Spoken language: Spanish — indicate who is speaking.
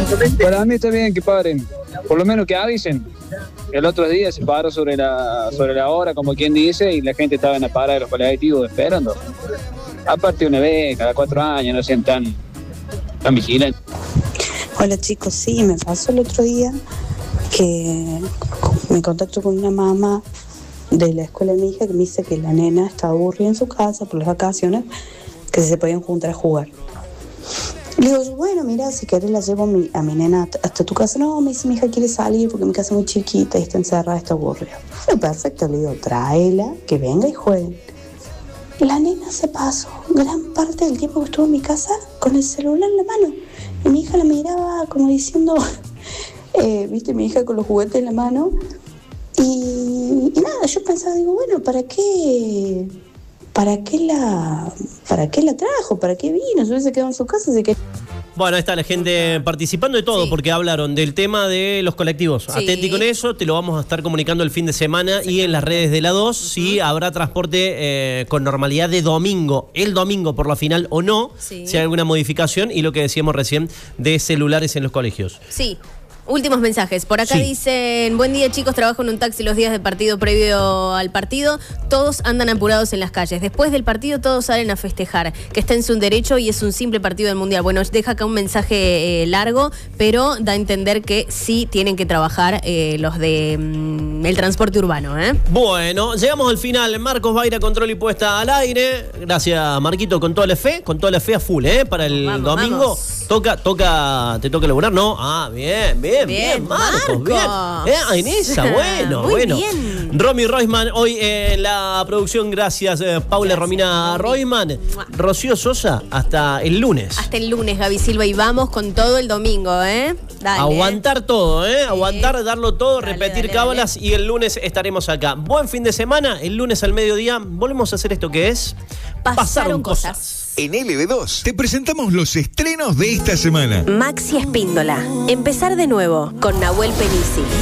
Speaker 1: Para mí está bien que paren, por lo menos que avisen. El otro día se paró sobre la hora, como quien dice, y la gente estaba en la parada de los colectivos esperando. Aparte una vez, cada 4 años, no sean tan vigilantes.
Speaker 2: Hola chicos, sí, me pasó el otro día que me contacto con una mamá de la escuela de mi hija que me dice que la nena estaba aburrida en su casa por las vacaciones, que se podían juntar a jugar. Le digo, bueno, mira, si querés la llevo a mi nena hasta tu casa. No, me dice, mi hija quiere salir porque mi casa es muy chiquita y está encerrada, está aburrida. Bueno, perfecto, le digo, tráela, que venga y jueguen. La nena se pasó gran parte del tiempo que estuvo en mi casa con el celular en la mano. Y mi hija la miraba como diciendo, viste, mi hija con los juguetes en la mano. Y nada, yo pensaba, digo, bueno, ¿para qué la trajo? ¿Para qué vino? Yo hubiese quedado en su casa, así que...
Speaker 3: Bueno, ahí está la gente participando de todo, sí, porque hablaron del tema de los colectivos. Sí. Atenti con eso, te lo vamos a estar comunicando el fin de semana y en las redes de la 2, si habrá transporte con normalidad de domingo, el domingo por la final o no, si hay alguna modificación, y lo que decíamos recién de celulares en los colegios.
Speaker 4: Sí. Últimos mensajes. Por acá dicen, buen día chicos, trabajo en un taxi los días de partido previo al partido. Todos andan apurados en las calles. Después del partido todos salen a festejar, que está en su derecho y es un simple partido del Mundial. Bueno, deja acá un mensaje largo, pero da a entender que sí tienen que trabajar los de el transporte urbano.
Speaker 3: Bueno, llegamos al final. Marcos Baira, control y puesta al aire. Gracias, Marquito, con toda la fe a full, para el domingo. Vamos. ¿Te toca laburar? ¿No? Ah, bien, Marcos, bien. En esa, bueno. Bien. Romy Roisman, hoy en la producción, gracias, Paula Romina Roisman. Rocío Sosa, hasta el lunes.
Speaker 4: Hasta el lunes, Gaby Silva, y vamos con todo el domingo, Dale.
Speaker 3: Aguantar todo, aguantar, darlo todo, repetir cábalas, y el lunes estaremos acá. Buen fin de semana, el lunes al mediodía volvemos a hacer esto que es Pasaron Cosas.
Speaker 5: En LB2 te presentamos los estrenos de esta semana.
Speaker 4: Maxi Espíndola, Empezar de nuevo, con Nahuel Penisi.